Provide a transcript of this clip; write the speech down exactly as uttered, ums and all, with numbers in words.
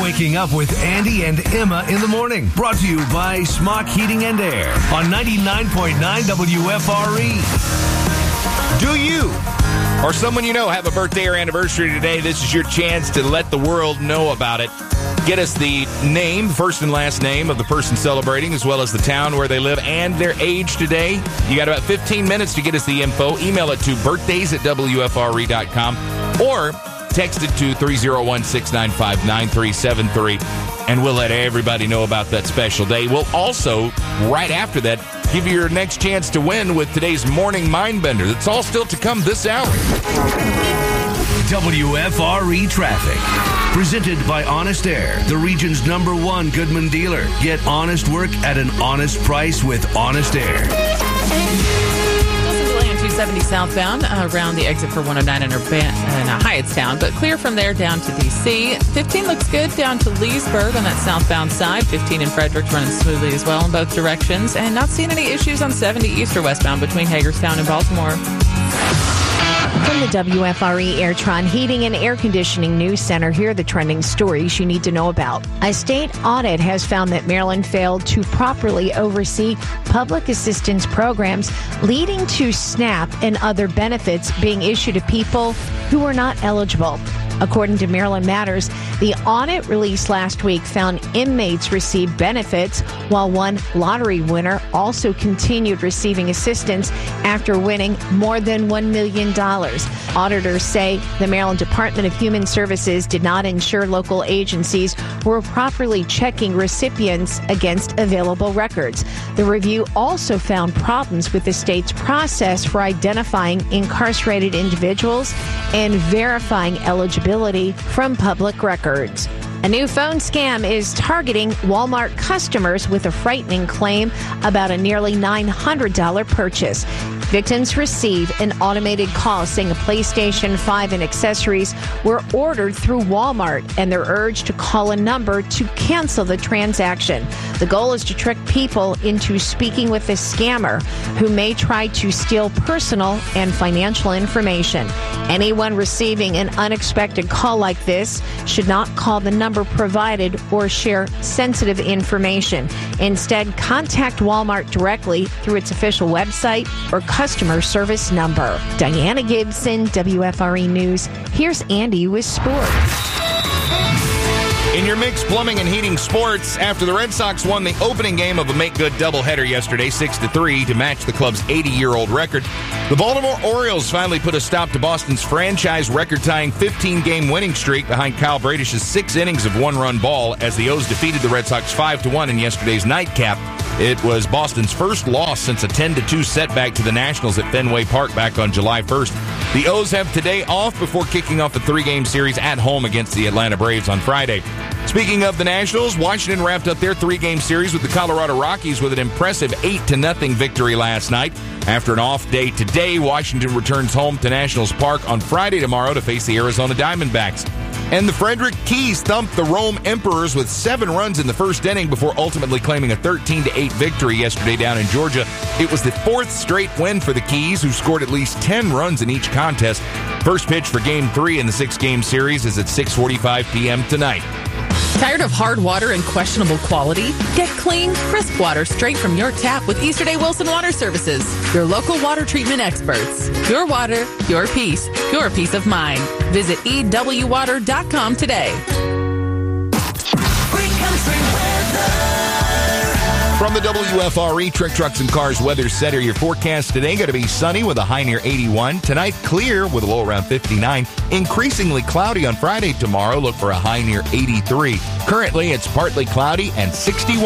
Waking Up with Andy and Emma in the morning. Brought to you by Smock Heating and Air on ninety-nine point nine W F R E. Do you or someone you know have a birthday or anniversary today? This is your chance to let the world know about it. Get us the name, first and last name of the person celebrating, as well as the town where they live and their age today. You got about fifteen minutes to get us the info. Email it to birthdays at W F R E dot com or text it to three oh one, six nine five, nine three seven three, and we'll let everybody know about that special day. We'll also, right after that, give you your next chance to win with today's Morning Mindbender. That's all still to come this hour. W F R E Traffic. Presented by Honest Air, the region's number one Goodman dealer. Get honest work at an honest price with Honest Air. two seventy southbound uh, around the exit for one oh nine in, Urban- in uh, Hyattstown, but clear from there down to D C. fifteen looks good down to Leesburg on that southbound side. fifteen in Frederick's running smoothly as well in both directions, and not seeing any issues on seventy east or westbound between Hagerstown and Baltimore. From the W F R E Airtron Heating and Air Conditioning News Center, here are the trending stories you need to know about. A state audit has found that Maryland failed to properly oversee public assistance programs, leading to SNAP and other benefits being issued to people who were not eligible. According to Maryland Matters, the audit released last week found inmates received benefits, while one lottery winner also continued receiving assistance after winning more than one million dollars. Auditors say the Maryland Department of Human Services did not ensure local agencies were properly checking recipients against available records. The review also found problems with the state's process for identifying incarcerated individuals and verifying eligibility from public records. A new phone scam is targeting Walmart customers with a frightening claim about a nearly nine hundred dollars purchase. Victims receive an automated call saying a PlayStation five and accessories were ordered through Walmart, and they're urged to call a number to cancel the transaction. The goal is to trick people into speaking with a scammer who may try to steal personal and financial information. Anyone receiving an unexpected call like this should not call the number provided or share sensitive information. Instead, contact Walmart directly through its official website or customer service number. Diana Gibson, W F R E News. Here's Andy with sports. In your mixed plumbing and heating sports, after the Red Sox won the opening game of a make-good doubleheader yesterday, six to three, to match the club's eighty-year-old record, the Baltimore Orioles finally put a stop to Boston's franchise record-tying fifteen-game winning streak behind Kyle Bradish's six innings of one-run ball as the O's defeated the Red Sox five to one in yesterday's nightcap. It was Boston's first loss since a ten to two setback to the Nationals at Fenway Park back on July first. The O's have today off before kicking off a three-game series at home against the Atlanta Braves on Friday. Speaking of the Nationals, Washington wrapped up their three-game series with the Colorado Rockies with an impressive eight to nothing victory last night. After an off day today, Washington returns home to Nationals Park on Friday tomorrow to face the Arizona Diamondbacks. And the Frederick Keys thumped the Rome Emperors with seven runs in the first inning before ultimately claiming a thirteen to eight victory yesterday down in Georgia. It was the fourth straight win for the Keys, who scored at least ten runs in each contest. First pitch for Game three in the six-game series is at six forty-five p.m. tonight. Tired of hard water and questionable quality? Get clean, crisp water straight from your tap with Easterday Wilson Water Services, your local water treatment experts. Your water, your peace, your peace of mind. Visit E W water dot com today. From the W F R E Trick Trucks and Cars Weather Center, your forecast today going to be sunny with a high near eighty-one. Tonight, clear with a low around fifty-nine. Increasingly cloudy on Friday. Tomorrow, look for a high near eighty-three. Currently, it's partly cloudy and sixty-one.